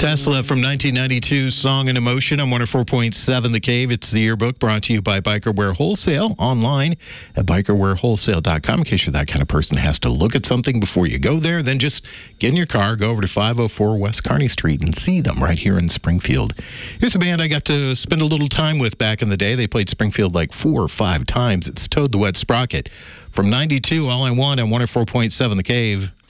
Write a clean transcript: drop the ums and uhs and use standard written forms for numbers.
Tesla from 1992, Song and Emotion on 104.7 The Cave. It's the yearbook brought to you by Biker Wear Wholesale online at bikerwearwholesale.com. In case you're that kind of person that has to look at something before you go there, then just get in your car, go over to 504 West Kearney Street and see them right here in Springfield. Here's a band I got to spend a little time with back in the day. They played Springfield like 4 or 5 times. It's Toad the Wet Sprocket. From 92, All I Want on 104.7 The Cave.